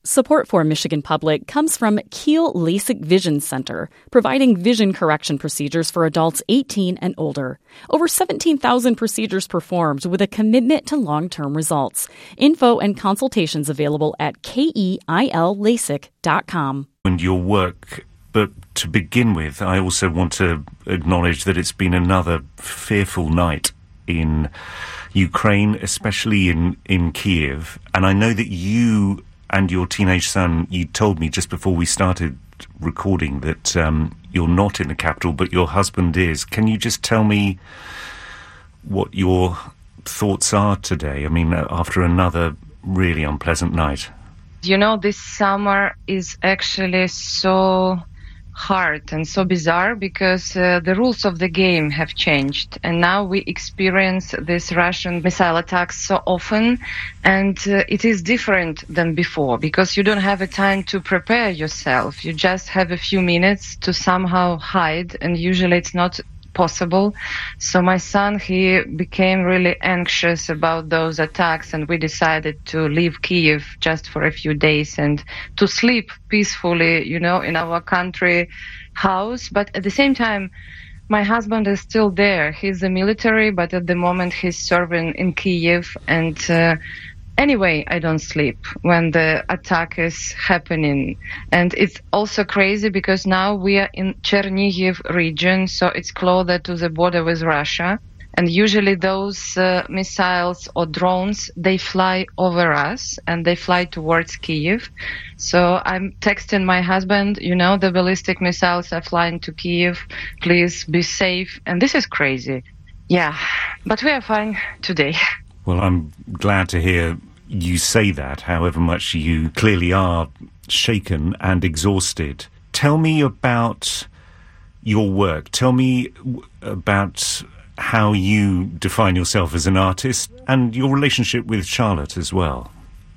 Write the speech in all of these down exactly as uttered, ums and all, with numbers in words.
Support for Michigan Public comes from Kiel LASIK Vision Center, providing vision correction procedures for adults eighteen and older. Over seventeen thousand procedures performed with a commitment to long-term results. Info and consultations available at keil lasik dot com. And your work, but to begin with, I also want to acknowledge that it's been another fearful night in Ukraine, especially in, in Kiev. And I know that you and your teenage son, you told me just before we started recording that um, you're not in the capital, but your husband is. Can you just tell me what your thoughts are today? I mean, after another really unpleasant night. You know, this summer is actually so hard and so bizarre because uh, the rules of the game have changed, and now we experience these Russian missile attacks so often, and uh, it is different than before because you don't have a time to prepare yourself. You just have a few minutes to somehow hide, and usually it's not possible. So my son, he became really anxious about those attacks, and we decided to leave Kiev just for a few days and to sleep peacefully, you know, in our country house. But at the same time, my husband is still there. He's a military, but at the moment he's serving in Kiev. And uh, anyway, I don't sleep when the attack is happening. And it's also crazy because now we are in Chernihiv region, so it's closer to the border with Russia. And usually those uh, missiles or drones, they fly over us and they fly towards Kiev. So I'm texting my husband, you know, the ballistic missiles are flying to Kiev. Please be safe. And this is crazy. Yeah, but we are fine today. Well, I'm glad to hear you say that, however much you clearly are shaken and exhausted. Tell me about your work. Tell me about how you define yourself as an artist and your relationship with Charlotte as well.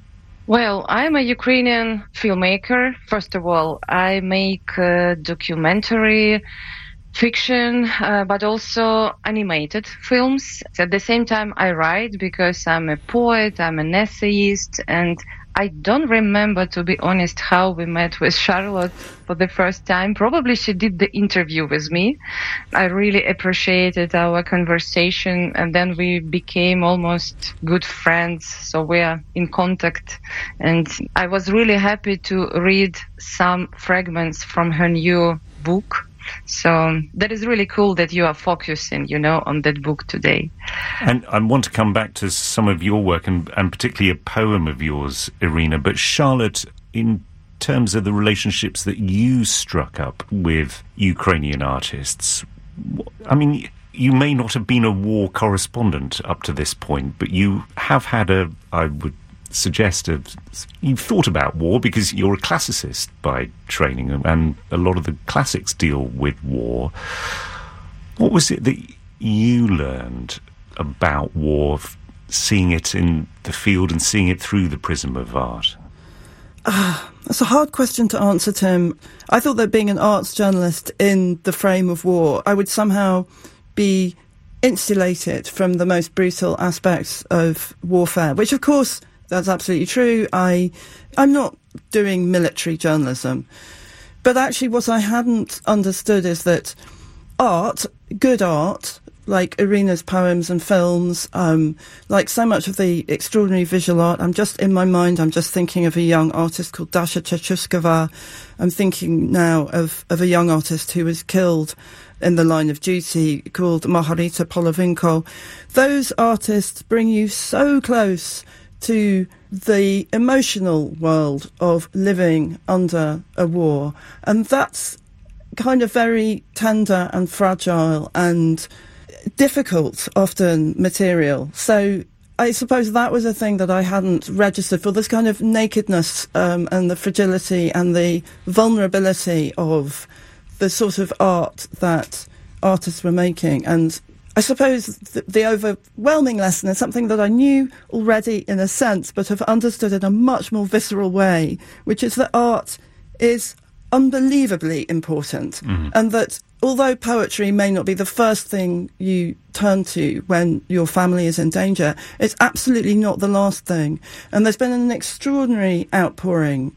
Well, I'm a Ukrainian filmmaker. First of all, I make uh, documentary fiction, uh, but also animated films. At the same time, I write because I'm a poet, I'm an essayist, and I don't remember, to be honest, how we met with Charlotte for the first time. Probably she did the interview with me. I really appreciated our conversation, and then we became almost good friends, so we are in contact. And I was really happy to read some fragments from her new book. So that is really cool that you are focusing, you know, on that book today. And I want to come back to some of your work, and, and particularly a poem of yours, Irina. But Charlotte, in terms of the relationships that you struck up with Ukrainian artists, I mean, you may not have been a war correspondent up to this point, but you have had a, I would suggest, a, you've thought about war because you're a classicist by training, and a lot of the classics deal with war. What was it that you learned about war, seeing it in the field and seeing it through the prism of art? Uh, that's a hard question to answer, Tim. I thought that being an arts journalist in the frame of war, I would somehow be insulated from the most brutal aspects of warfare, which of course, that's absolutely true. I, I'm not doing military journalism. But actually what I hadn't understood is that art, good art, like Irina's poems and films, um, like so much of the extraordinary visual art, I'm just, in my mind, I'm just thinking of a young artist called Dasha Chechuskova. I'm thinking now of, of a young artist who was killed in the line of duty called Margarita Polovinko. Those artists bring you so close to the emotional world of living under a war. And that's kind of very tender and fragile and difficult, often, material. So I suppose that was a thing that I hadn't registered for, this kind of nakedness um, and the fragility and the vulnerability of the sort of art that artists were making. And I suppose the, the overwhelming lesson is something that I knew already in a sense, but have understood in a much more visceral way, which is that art is unbelievably important, mm-hmm. and that although poetry may not be the first thing you turn to when your family is in danger, it's absolutely not the last thing. And there's been an extraordinary outpouring